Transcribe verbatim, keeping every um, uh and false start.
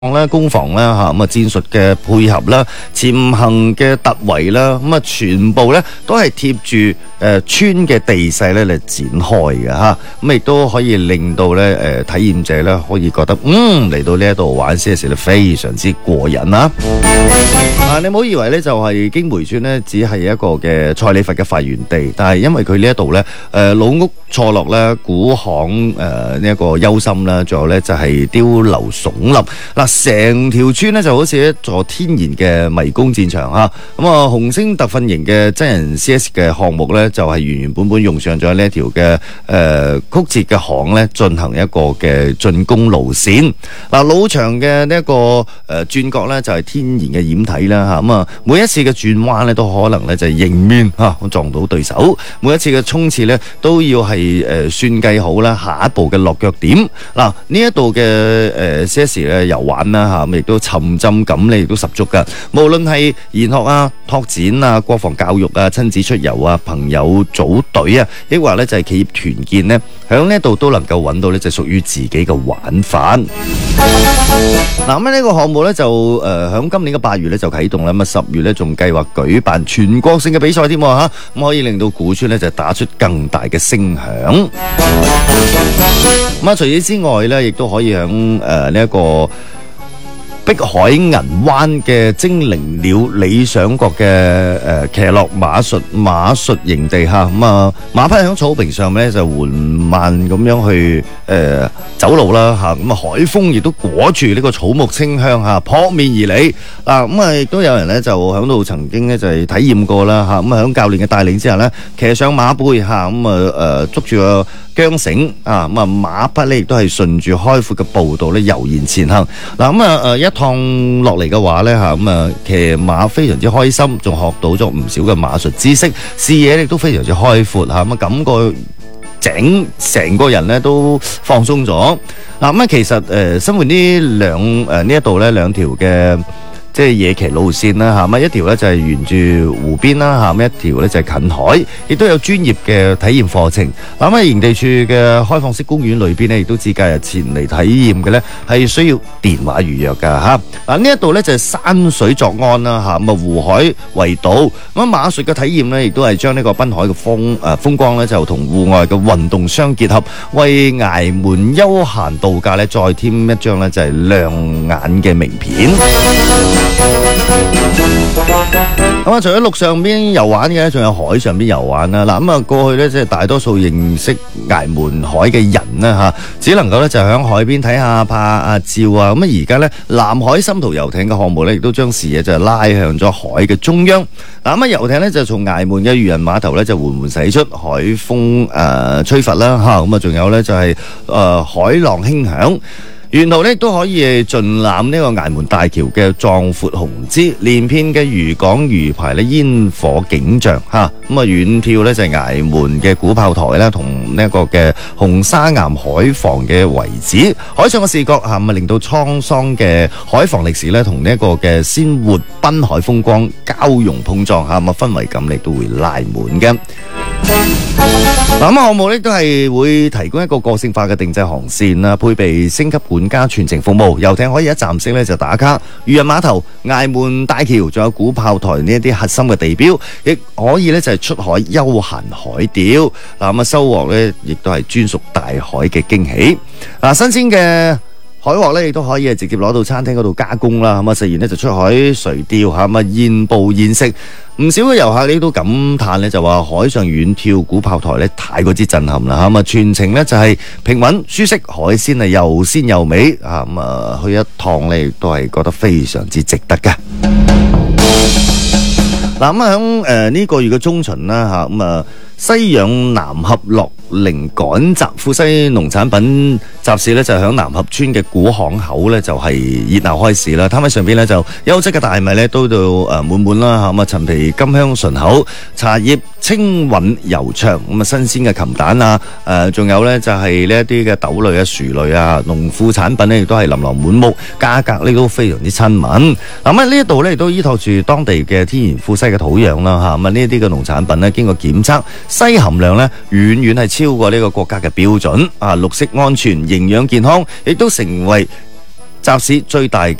啦、攻防啦吓，咁啊戰術嘅配合啦、潛行嘅突圍啦，咁啊全部咧都係貼住誒村嘅地勢咧嚟展開嘅吓，咁亦都可以令到咧誒體驗者咧可以覺得嗯嚟到呢一度玩 C S 咧非常之過癮啦。啊，你唔好以為咧就係經梅村咧只係一個嘅蔡李佛嘅發源地，但係因為佢呢一度咧誒老屋錯落啦、古巷誒呢一個幽深啦，仲有咧就係碉樓聳立嗱。成條村咧就好似一座天然嘅迷宮戰場嚇，咁啊紅星特訓營嘅真人 C S 嘅項目咧就係原原本本用上咗呢一條嘅誒曲折嘅巷咧進行一個嘅進攻路線。嗱，老場嘅呢一個誒轉角咧就係天然嘅掩體啦嚇，咁啊每一次嘅轉彎咧都可能咧就係迎面嚇撞到對手，每一次嘅衝刺咧都要係誒算計好啦下一步嘅落腳點。嗱，呢一度嘅誒 C S 咧遊玩啦吓，咁亦都沉浸感咧亦都十足噶。無論係研學啊、拓展啊、國防教育啊、親子出遊啊、朋友組隊啊，抑或咧就係企業團建咧，響呢一度都能夠揾到咧就屬於自己嘅玩法。嗱，咁呢個項目咧就誒響今年嘅八月咧就啟動啦，咁啊十月咧仲計劃舉辦全國性嘅比賽添吓，咁可以令到古村咧就打出更大嘅聲響。咁啊，除此之外咧，亦都可以響誒呢一個碧海銀灣嘅精靈鳥理想國嘅誒騎樂馬術馬術營地嚇，咁啊馬匹喺草坪上面咧就緩慢咁樣去誒、呃、走路啦嚇，咁啊海風亦都裹住呢個草木清香嚇，撲面而嚟嗱，咁啊亦都有人咧就喺度曾經咧就係體驗過啦嚇，咁啊喺教練嘅帶領之下咧騎上馬背嚇，咁啊誒捉住個韁繩啊，咁啊馬匹咧亦都係順住開闊嘅步道咧悠然前行嗱，咁啊誒一趟落嚟嘅話咧嚇，咁啊騎馬非常之開心，仲學到咗唔少嘅馬術知識，視野亦都非常之開闊嚇，咁啊感覺整成個人咧都放鬆咗嗱，咁啊其實誒生活呢兩誒呢一度咧兩條嘅即係野騎路線啦嚇，咁一條咧就係沿住湖邊啦嚇，咁一條咧就係近海，亦都有專業嘅體驗課程。咁喺營地處嘅開放式公園裏邊咧，亦都自假日前嚟體驗嘅咧係需要電話預約㗎嚇。嗱呢一度咧就係山水作案啦嚇，咁啊湖海為島，咁馬術嘅體驗咧亦都係將呢個濱海嘅風誒風光咧就同戶外嘅運動相結合，為崖門休閒度假咧再添一張咧就係亮眼嘅名片。咁啊，除咗陸上邊遊玩嘅，仲有海上邊遊玩啦。嗱，咁啊，過去咧即係大多數認識崖門海嘅人啦吓，只能夠咧就喺海邊睇下拍下照啊。咁啊，而家咧南海深途遊艇嘅項目咧，亦都將視野就拉向咗海嘅中央。嗱，咁啊，遊艇咧就從崖門嘅漁人碼頭咧就緩緩駛出，海風誒吹拂啦吓，咁啊，仲有咧就係誒海浪輕響。沿途咧都可以盡覽呢個崖門大橋嘅壯闊雄姿，連片嘅漁港魚排咧煙火景象嚇，咁啊遠眺咧就係崖門嘅鼓炮台啦，同呢一個嘅紅沙岩海防嘅遺址，海上嘅視覺嚇，咁啊令到滄桑嘅海防歷史咧同呢一個嘅鮮活濱海風光交融碰撞嚇，咁啊氛圍感亦都會拉滿嘅。嗱，咁項目咧都係會提供一個個性化嘅定制航線啦，配備升級管家全程服務，遊艇可以一站式咧就打卡漁人碼頭、崖門大橋，仲有鼓炮台呢一啲核心嘅地標，亦可以咧就係出海休閒海釣。嗱，咁啊收穫咧亦都係專屬大海嘅驚喜。嗱，新鮮嘅海獲咧亦都可以係直接攞到餐廳嗰度加工啦，咁啊實現咧就出海垂釣嚇，咁啊現捕現食。唔少嘅遊客咧都感嘆咧，就話海上遠眺鼓炮台咧太過之震撼啦嚇，咁啊全程咧就係平穩舒適，海鮮啊又鮮又美啊，咁啊去一趟咧亦都係覺得非常之值得嘅。嗱，咁啊響誒呢個月嘅中旬啦嚇，咁啊西洋南峽樂齡趕集富西農產品集市咧就響南峽村嘅古巷口咧就係熱鬧開市啦，攤位上邊咧就優質嘅大米咧都到誒滿滿啦嚇，咁啊陳皮甘香醇厚，茶葉清韻悠長，咁啊新鮮嘅禽蛋啊誒，仲有咧就係呢一啲嘅豆類啊、薯類啊、農副產品咧亦都係琳琅滿目，價格咧都非常之親民。嗱，咁啊呢一度咧亦都依託住當地嘅天然富西嘅土壤啦嚇，咁啊呢一啲嘅農產品咧經過檢測，硒含量咧遠遠係超過呢個國家嘅標準啊，綠色安全、營養健康，亦都成為集市最大